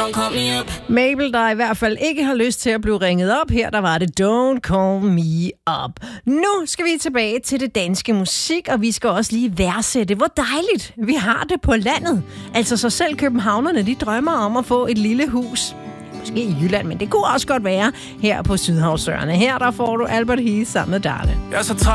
Mabel, der i hvert fald ikke har lyst til at blive ringet op her, der var det Don't Call Me Up. Nu skal vi tilbage til det danske musik, og vi skal også lige værdsætte, hvor dejligt vi har det på landet. Altså så selv københavnerne, de drømmer om at få et lille hus. Måske i Jylland, men det kunne også godt være her på Sydhavsøerne. Her der får du Albert Heath sammen med Darle. Jeg er så træt